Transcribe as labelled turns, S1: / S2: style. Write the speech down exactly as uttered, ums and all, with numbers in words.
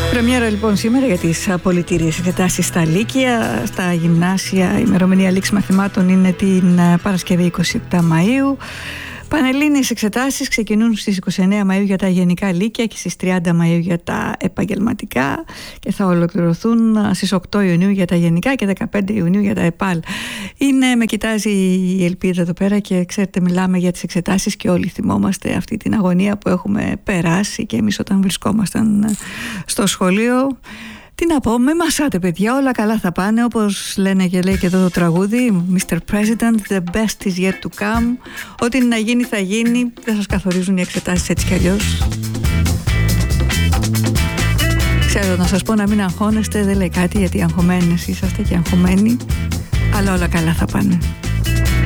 S1: Πρεμιέρα λοιπόν σήμερα για τις απολυτήριες εξετάσεις στα λύκεια, στα γυμνάσια. Η ημερομηνία λήξη μαθημάτων είναι την Παρασκευή εικοστή εβδόμη Μαΐου. Πανελλήνιες εξετάσεις ξεκινούν στις είκοσι εννέα Μαΐου για τα γενικά λύκεια και στις τριάντα Μαΐου για τα επαγγελματικά και θα ολοκληρωθούν στις οκτώ Ιουνίου για τα γενικά και δεκαπέντε Ιουνίου για τα ΕΠΑΛ. Είναι, με κοιτάζει η Ελπίδα εδώ πέρα και ξέρετε, μιλάμε για τις εξετάσεις και όλοι θυμόμαστε αυτή την αγωνία που έχουμε περάσει και εμείς όταν βρισκόμασταν στο σχολείο. Τι να πω, με μασάτε παιδιά, όλα καλά θα πάνε, όπως λένε και λέει και εδώ το τραγούδι μίστερ President, the best is yet to come. Ό,τι να γίνει θα γίνει, δεν σας καθορίζουν οι εξετάσεις έτσι κι αλλιώς. Ξέρω, να σας πω να μην αγχώνεστε, δεν λέει κάτι, γιατί αγχωμένες είσαστε και αγχωμένοι, αλλά όλα καλά θα πάνε.